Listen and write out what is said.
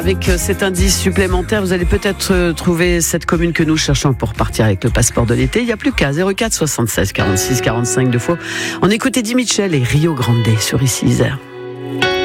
Avec cet indice supplémentaire, vous allez peut-être trouver cette commune que nous cherchons pour partir avec le passeport de l'été. Il n'y a plus qu'à 04 76 46 45 2 fois. On écoutait Di Mitchell et Rio Grande sur ici Isère.